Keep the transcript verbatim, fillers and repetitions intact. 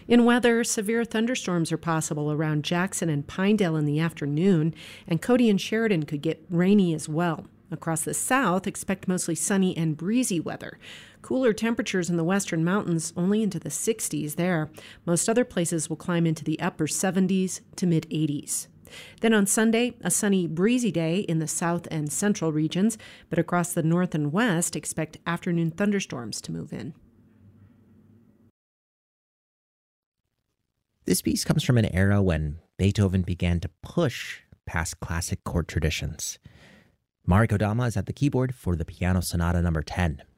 In weather, severe thunderstorms are possible around Jackson and Pinedale in the afternoon, and Cody and Sheridan could get rainy as well. Across the south, expect mostly sunny and breezy weather. Cooler temperatures in the western mountains, only into the sixties there. Most other places will climb into the upper seventies to mid-eighties. Then on Sunday, a sunny, breezy day in the south and central regions, but across the north and west, expect afternoon thunderstorms to move in. This piece comes from an era when Beethoven began to push past classic chord traditions. Mari Kodama is at the keyboard for the Piano Sonata number ten.